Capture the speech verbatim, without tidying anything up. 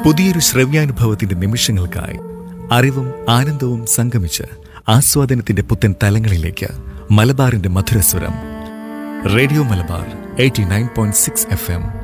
പുതിയൊരു ശ്രവ്യാനുഭവത്തിന്റെ നിമിഷങ്ങൾക്കായി അറിവും ആനന്ദവും സംഗമിച്ച് ആസ്വാദനത്തിന്റെ പുത്തൻ തലങ്ങളിലേക്ക് മലബാറിന്റെ മധുരസ്വരം. Radio Malabar eighty nine point six F M.